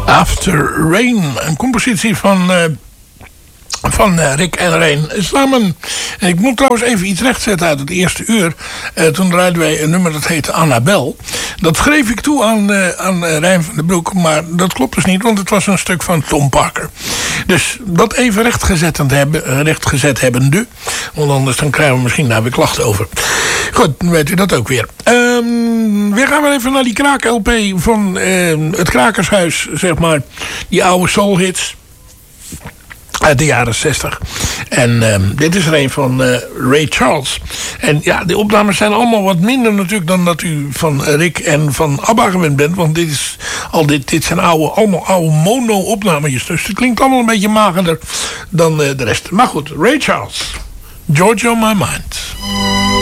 After Rain, een compositie van Rick en Rain samen. En ik moet trouwens even iets rechtzetten uit het eerste uur. Toen draaiden wij een nummer dat heette Annabel. Dat schreef ik toe aan Rijn van den Broek. Maar dat klopt dus niet, want het was een stuk van Tom Parker. Dus dat even rechtgezet hebbende. Want anders dan krijgen we misschien daar weer klachten over. Goed, dan weet u dat ook weer. We gaan weer even naar die kraak-LP van het Krakershuis, zeg maar. Die oude soulhits uit de jaren 60. En dit is er een van Ray Charles. En ja, de opnames zijn allemaal wat minder natuurlijk dan dat u van Rick en van ABBA gewend bent. Want dit zijn allemaal oude mono-opnametjes. Dus het klinkt allemaal een beetje magerder dan de rest. Maar goed, Ray Charles. Georgia on My Mind.